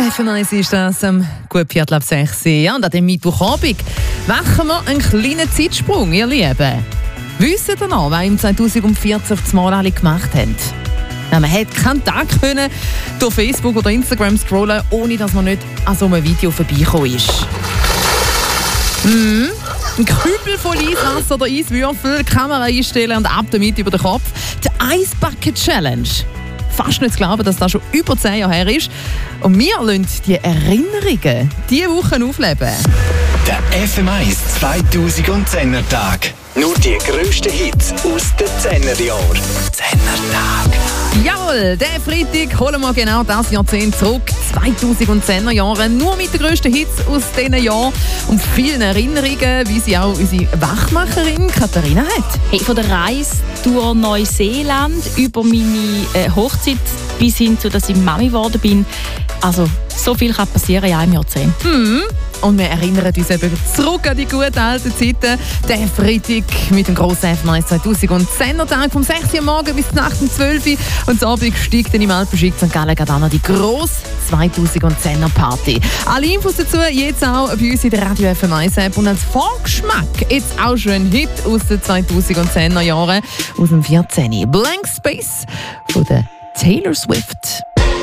FM1 ist das gut 5:15. Ja, und an dem Mittwochabend machen wir einen kleinen Zeitsprung, ihr Lieben. Wisst ihr noch, was im 2014 das Mal alle gemacht haben? Ja, man hätte keinen Tag können durch Facebook oder Instagram scrollen, ohne dass man nicht an so einem Video vorbeigekommen ist. Ein Kübel voll Eiswasser oder Eiswürfel, Kamera einstellen und ab damit über den Kopf. Die Ice Bucket Challenge. Fast nicht zu glauben, dass das schon über 10 Jahre her ist. Und wir lassen die Erinnerungen diese Woche aufleben. Der FM1 2010er Tag. Nur die grössten Hits aus den 10er Jahren. 10er Tag. Jawohl, den Freitag holen wir genau das Jahrzehnt zurück. 2010er Jahre. Nur mit den grössten Hits aus diesen Jahren. Und vielen Erinnerungen, wie sie auch unsere Wachmacherin Katharina hat. Hey, von der Reise durch Neuseeland über meine Hochzeit bis hin zu, dass ich Mami geworden bin. Also, so viel kann passieren in einem Jahrzehnt. Und wir erinnern uns eben zurück an die guten alten Zeiten. Der Freitag mit dem grossen FM1 2010er Tag vom 6 Uhr morgen bis nach dem 12 Uhr. Und am Abend steigt dann im Alpenschick St. Gallen gerade an die grosse 2010er Party. Alle Infos dazu jetzt auch bei uns in der Radio FM1 App. Und als Vorgeschmack jetzt auch schon ein Hit aus den 2010er Jahren, aus dem 14. Blank Space von der Taylor Swift.